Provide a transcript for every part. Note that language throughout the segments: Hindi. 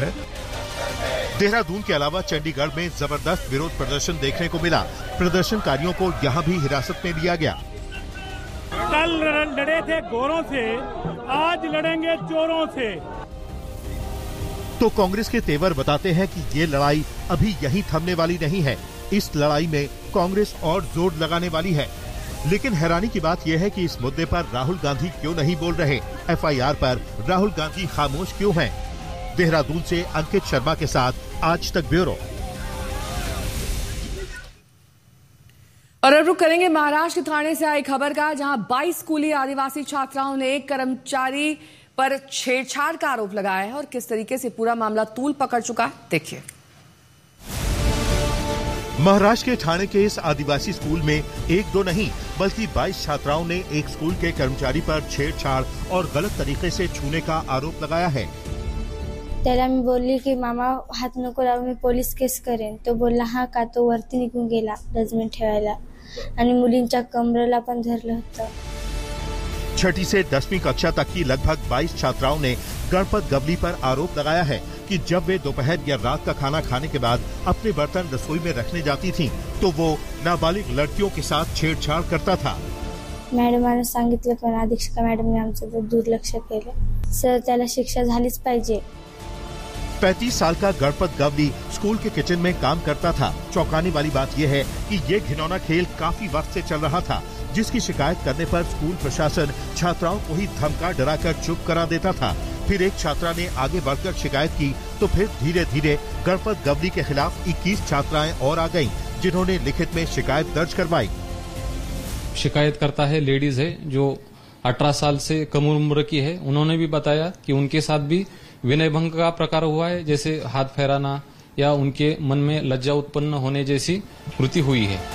है। देहरादून के अलावा चंडीगढ़ में जबरदस्त विरोध प्रदर्शन देखने को मिला। प्रदर्शनकारियों को यहाँ भी हिरासत में लिया गया। कल लड़े थे गोरों से, आज लड़ेंगे चोरों से। तो कांग्रेस के तेवर बताते हैं कि ये लड़ाई अभी यहीं थमने वाली नहीं है। इस लड़ाई में कांग्रेस और जोर लगाने वाली है। लेकिन हैरानी की बात यह है कि इस मुद्दे पर राहुल गांधी क्यों नहीं बोल रहे? एफआईआर पर राहुल गांधी खामोश क्यों हैं? देहरादून से अंकित शर्मा के साथ आज तक ब्यूरो। और अब रुक करेंगे महाराष्ट्र के थाने से आई खबर का, जहां 22 स्कूली आदिवासी छात्राओं ने एक कर्मचारी पर छेड़छाड़ का आरोप लगाया है और किस तरीके से पूरा मामला तूल पकड़ चुका है, देखिए। महाराष्ट्र के ठाणे के इस आदिवासी स्कूल में एक दो नहीं बल्कि 22 छात्राओं ने एक स्कूल के कर्मचारी पर छेड़छाड़ और गलत तरीके से छूने का आरोप लगाया है। त्याला मी बोलली की मामा हात नको लावू, मी पोलीस केस करेन. तो बोलला हा का. तो वरती निघून गेला डस्टबिन ठेवायला आणि मुलींच्या कमरेला पण धरलं होतं. 6ठी से 10वीं कक्षा तक की लगभग 22 छात्राओं ने गणपत गवली पर आरोप लगाया है कि जब वे दोपहर या रात का खाना खाने के बाद अपने बर्तन रसोई में रखने जाती थीं, तो वो नाबालिग लड़कियों के साथ छेड़छाड़ करता था। मॅडमांना सांगितलं पण अधीक्षक मॅडमने आमचं दुर्लक्ष केलं. सर त्याला शिक्षा झालीच पाहिजे. 35 साल का गणपत गवली स्कूल के किचन में काम करता था। चौंकाने वाली बात यह है कि ये घिनौना खेल काफी वक्त से चल रहा था, जिसकी शिकायत करने पर स्कूल प्रशासन छात्राओं को ही धमका डराकर चुप करा देता था। फिर एक छात्रा ने आगे बढ़कर शिकायत की तो फिर धीरे धीरे गणपत गवली के खिलाफ 21 छात्राएं और आ गईं, जिन्होंने लिखित में शिकायत दर्ज करवाई। शिकायत करता है लेडीज है जो 18 साल से कम उम्र की है। उन्होंने भी बताया कि उनके साथ भी विनय भंग का प्रकार हुआ है, जैसे हाथ फहराना या उनके मन में लज्जा उत्पन्न होने जैसी कृति हुई है।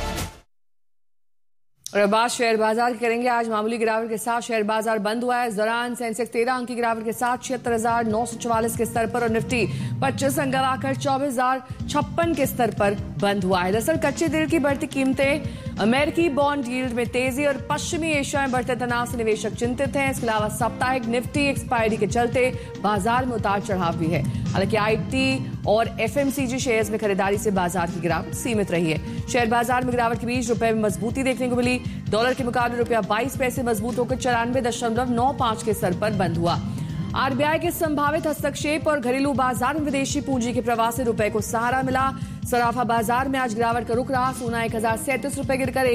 और अब बात शेयर बाजार करेंगे। आज मामूली गिरावट के साथ शेयर बाजार बंद हुआ है। इस दौरान सेंसेक्स 13 अंक की गिरावट के साथ 76,944 के स्तर पर और निफ्टी 25 अंक गवाकर 24,056 के स्तर पर बंद हुआ है। दरअसल कच्चे तेल की बढ़ती कीमतें, अमेरिकी बॉन्ड यील्ड में तेजी और पश्चिमी एशिया में बढ़ते तनाव से निवेशक चिंतित हैं। इसके अलावा साप्ताहिक निफ्टी एक्सपायरी के चलते बाजार में उतार चढ़ाव भी है। हालांकि आईटी और एफएमसीजी शेयर्स में खरीदारी से बाजार की गिरावट सीमित रही है। शेयर बाजार में गिरावट के बीच रुपए में मजबूती देखने को मिली। डॉलर के मुकाबले रुपया 22 पैसे मजबूत होकर 94.95 के स्तर पर बंद हुआ। आरबीआई के संभावित हस्तक्षेप और घरेलू बाजार में विदेशी पूंजी के प्रवाह से रुपए को सहारा मिला। सराफा बाजार में आज गिरावट का रुख रहा। सोना 1,037 रुपए गिरकर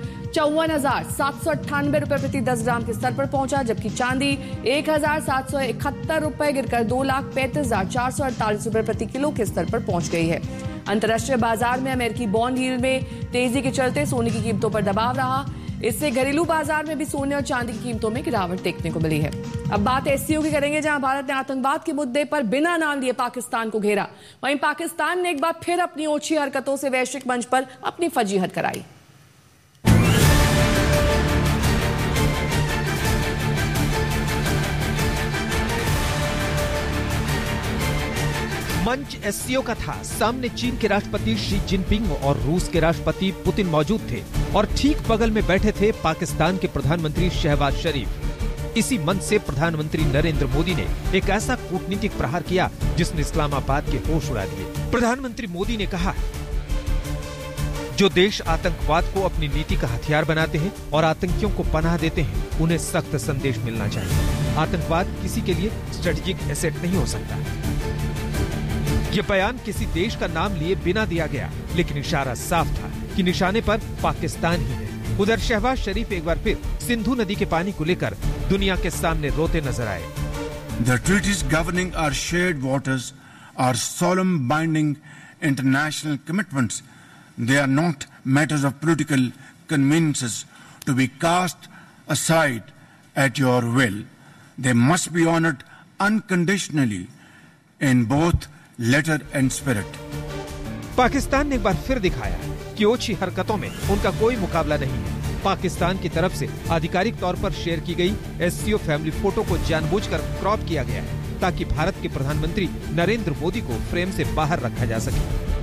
1,54,798 रुपए प्रति 10 ग्राम के स्तर पर पहुंचा, जबकि चांदी 1,771 रुपए गिरकर 2,35,448 रुपए प्रति किलो के स्तर पर पहुंच गई है। अंतर्राष्ट्रीय बाजार में अमेरिकी बॉन्ड यील्ड में तेजी के चलते सोने की कीमतों पर दबाव रहा। इससे घरेलू बाजार में भी सोने और चांदी की कीमतों में गिरावट देखने को मिली है। अब बात एससीओ की करेंगे, जहां भारत ने आतंकवाद के मुद्दे पर बिना नाम लिए पाकिस्तान को घेरा। वहीं पाकिस्तान ने एक बार फिर अपनी ओछी हरकतों से वैश्विक मंच पर अपनी फजीहत कराई। मंच एससीओ का था। सामने चीन के राष्ट्रपति शी जिनपिंग और रूस के राष्ट्रपति पुतिन मौजूद थे और ठीक बगल में बैठे थे पाकिस्तान के प्रधानमंत्री शहबाज शरीफ। इसी मंच से प्रधानमंत्री नरेंद्र मोदी ने एक ऐसा कूटनीतिक प्रहार किया जिसने इस्लामाबाद के होश उड़ा दिए। प्रधानमंत्री मोदी ने कहा, जो देश आतंकवाद को अपनी नीति का हथियार बनाते हैं और आतंकियों को पनाह देते हैं, उन्हें सख्त संदेश मिलना चाहिए। आतंकवाद किसी के लिए स्ट्रेटेजिक एसेट नहीं हो सकता। ये बयान किसी देश का नाम लिए बिना दिया गया, लेकिन इशारा साफ था कि निशाने पर पाकिस्तान ही है। उधर शहबाज शरीफ एक बार फिर सिंधु नदी के पानी को लेकर दुनिया के सामने रोते नजर आए। The treaties governing our shared waters are solemn binding international commitments. They are not matters of political conveniences to be cast aside at your will. They must be honored unconditionally in both letter and spirit. Pakistan ने एक बार फिर दिखाया कि ओछी हरकतों में उनका कोई मुकाबला नहीं है। पाकिस्तान की तरफ से आधिकारिक तौर पर शेयर की गई एससीओ फैमिली फोटो को जानबूझकर क्रॉप किया गया है, ताकि भारत के प्रधानमंत्री नरेंद्र मोदी को फ्रेम से बाहर रखा जा सके।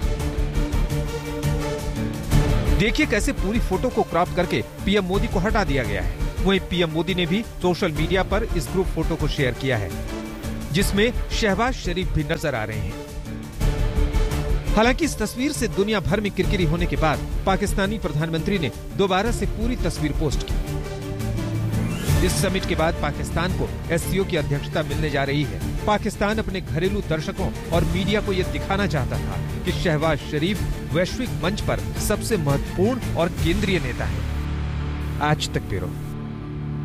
देखिए कैसे पूरी फोटो को क्रॉप करके पीएम मोदी को हटा दिया गया है। वहीं पीएम मोदी ने भी सोशल मीडिया पर इस ग्रुप फोटो को शेयर किया है, जिसमें शहबाज शरीफ भी नजर आ रहे हैं। हालांकि इस तस्वीर से दुनिया भर में किरकिरी होने के बाद पाकिस्तानी प्रधानमंत्री ने दोबारा से पूरी तस्वीर पोस्ट की। इस समिट के बाद पाकिस्तान को एससीओ की अध्यक्षता मिलने जा रही है। पाकिस्तान अपने घरेलू दर्शकों और मीडिया को यह दिखाना चाहता था कि शहबाज शरीफ वैश्विक मंच पर सबसे महत्वपूर्ण और केंद्रीय नेता है। आज तक ब्यूरो।